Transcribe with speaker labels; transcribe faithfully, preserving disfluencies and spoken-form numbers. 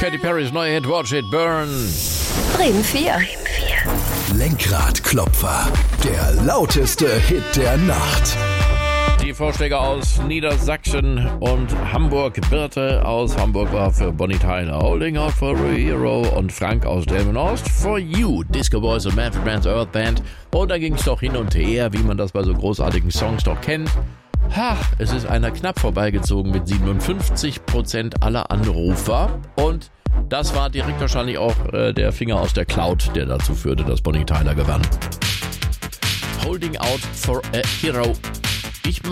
Speaker 1: Katy Perrys neue Hit Watch It Burn.
Speaker 2: Bremen vier.
Speaker 3: Lenkradklopfer, der lauteste Hit der Nacht.
Speaker 1: Die Vorschläge aus Niedersachsen und Hamburg. Birte aus Hamburg war für Bonnie Tyler Holding Out for a Hero und Frank aus Delmenhorst For You, Disco Boys und Manfred Mann's Earth Band. Und da ging es doch hin und her, wie man das bei so großartigen Songs doch kennt. Ha, es ist einer knapp vorbeigezogen mit siebenundfünfzig Prozent aller Anrufer. Und das war direkt wahrscheinlich auch äh, der Finger aus der Cloud, der dazu führte, dass Bonnie Tyler gewann. Holding Out for a Hero. Ich